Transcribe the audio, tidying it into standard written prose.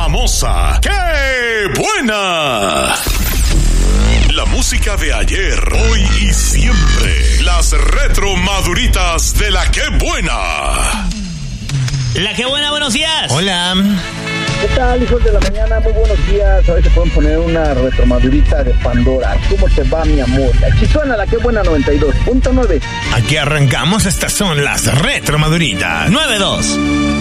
famosa. ¡Qué buena! La música de ayer, hoy y siempre. Las retromaduritas de la ¡Qué buena! La ¡Qué buena! Buenos días. Hola. ¿Qué tal, hijos de la mañana? Muy buenos días. A ver si pueden poner una retromadurita de Pandora. ¿Cómo te va, mi amor? Aquí suena la ¡Qué buena! 92.9. Aquí arrancamos. Estas son las retromaduritas. 9-2.